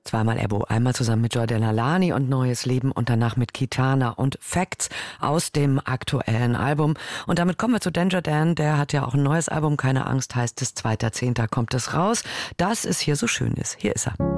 Zweimal Ebo, einmal zusammen mit Jordana Lani und Neues Leben und danach mit Kitana und Facts aus dem aktuellen Album. Und damit kommen wir zu Danger Dan, der hat ja auch ein neues Album, keine Angst heißt es, 2.10. kommt es raus, dass es hier so schön ist. Hier ist er.